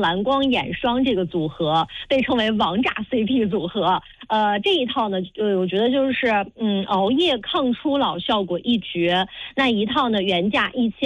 蓝光眼霜这个组合，被称为王炸 CP 组合。这一套呢，我觉得就是熬夜抗初老效果一绝。那一套呢原价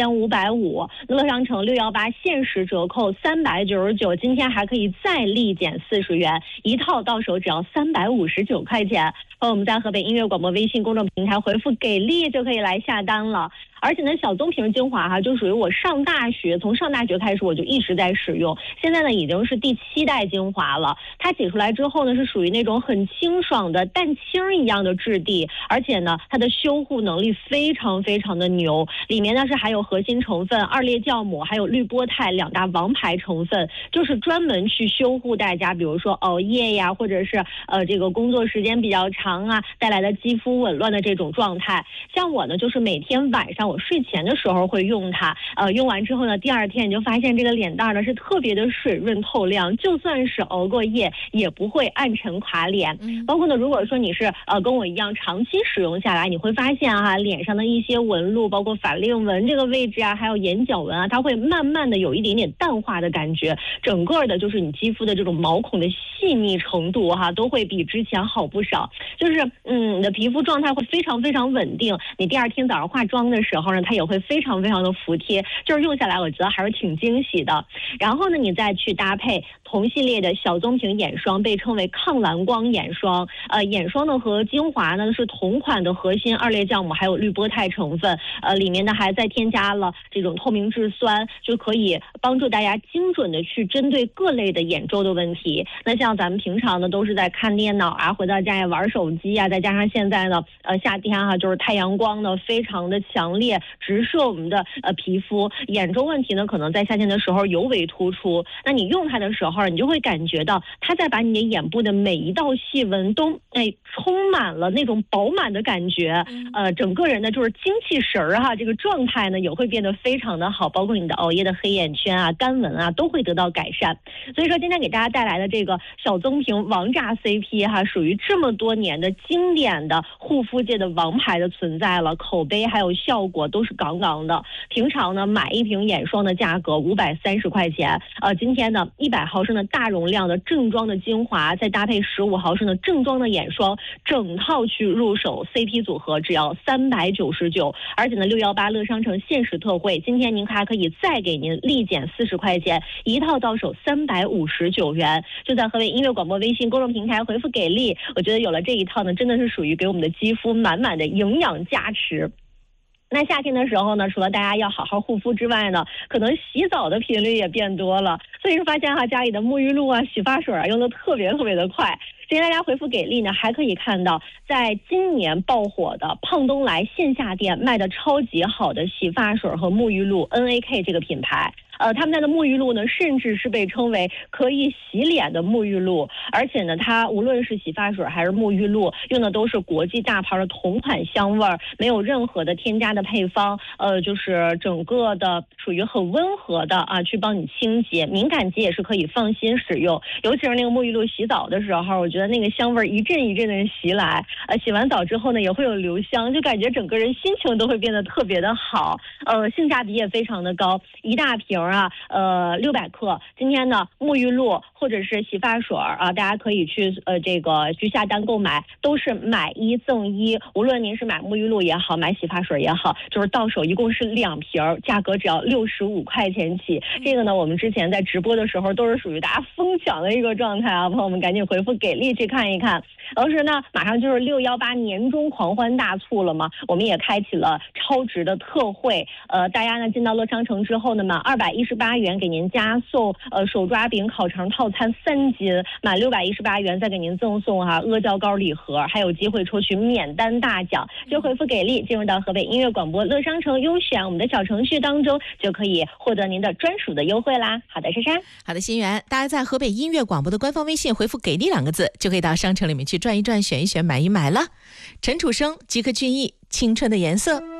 1550，乐商城618限时折扣399，今天还可以再立减40元，一套到手只要359块钱。我们在河北音乐广播微信公众平台回复给力就可以来下单了。而且呢，小棕瓶精华就属于我从上大学开始我就一直在使用，现在呢已经是第7代精华了。它挤出来之后呢，是属于那种很清爽的蛋清一样的质地，而且呢它的修护能力非常非常的牛，里面呢是含有核心成分2列酵母还有绿波肽2大王牌成分，就是专门去修护大家比如说熬夜呀，或者是这个工作时间比较长带来的肌肤紊乱的这种状态。像我呢就是每天晚上我睡前的时候会用它，用完之后呢，第2天你就发现这个脸蛋呢是特别的水润透亮，就算是熬过夜也不会暗沉垮脸。包括呢，如果说你是跟我一样长期使用下来，你会发现脸上的一些纹路，包括法令纹这个位置还有眼角纹它会慢慢的有一点点淡化的感觉，整个的就是你肌肤的这种毛孔的细腻程度都会比之前好不少。就是你的皮肤状态会非常非常稳定，你第2天早上化妆的时候呢，它也会非常非常的服帖，就是用下来我觉得还是挺惊喜的。然后呢，你再去搭配同系列的小棕瓶眼霜，被称为抗蓝光眼霜。眼霜呢和精华呢是同款的核心2列酵母还有绿波肽成分，里面呢还再添加了这种透明质酸，就可以帮助大家精准的去针对各类的眼周的问题。那像咱们平常呢都是在看电脑回到家也玩手机再加上现在呢夏天就是太阳光呢非常的强烈，直射我们的皮肤，眼周问题呢可能在夏天的时候尤为突出。那你用它的时候，你就会感觉到它在把你的眼部的每一道细纹都充满了那种饱满的感觉，整个人呢就是精气神这个状态呢也会变得非常的好，包括你的熬夜的黑眼圈干纹都会得到改善。所以说今天给大家带来的这个小棕瓶王炸 CP 属于这么多年的经典的护肤界的王牌的存在了，口碑还有效果都是杠杠的。平常呢买一瓶眼霜的价格530块钱，今天呢100毫升的大容量的正装的精华，再搭配15毫升的正装的眼霜，整套去入手 CP 组合只要399。而且呢618乐商城限时特惠，今天您还可以再给您立减40块钱，一套到手359元。就在河北音乐广播微信公众平台回复给力，我觉得有了这一套呢，真的是属于给我们的肌肤满满的营养加持。那夏天的时候呢，除了大家要好好护肤之外呢，可能洗澡的频率也变多了，所以说发现家里的沐浴露洗发水用的特别特别的快。今天大家回复给力呢，还可以看到在今年爆火的胖东来线下店卖的超级好的洗发水和沐浴露 NAK 这个品牌。他们家的沐浴露呢，甚至是被称为可以洗脸的沐浴露，而且呢，它无论是洗发水还是沐浴露，用的都是国际大牌的同款香味儿，没有任何的添加的配方，就是整个的属于很温和的去帮你清洁，敏感肌也是可以放心使用。尤其是那个沐浴露洗澡的时候，我觉得那个香味一阵一阵的袭来，洗完澡之后呢，也会有留香，就感觉整个人心情都会变得特别的好，性价比也非常的高，一大瓶600克。今天呢，沐浴露或者是洗发水大家可以去去下单购买，都是买1赠1。无论您是买沐浴露也好，买洗发水也好，就是到手一共是2瓶，价格只要65块钱起。这个呢，我们之前在直播的时候都是属于大家疯抢的一个状态朋友们赶紧回复给力去看一看。同时呢，马上就是618年中狂欢大促了嘛，我们也开启了超值的特惠。大家呢进到乐商城之后呢，满218元给您加送手抓饼烤肠套餐3斤，满618元再给您赠送阿胶糕礼盒，还有机会抽取免单大奖。就回复给力进入到河北音乐广播乐商城优选我们的小程序当中，就可以获得您的专属的优惠啦。好的，珊珊。 好的，心源，大家在河北音乐广播的官方微信回复给力2个字，就可以到商城里面去转一转，选一选，买一买了。陈楚生、吉克隽逸，青春的颜色。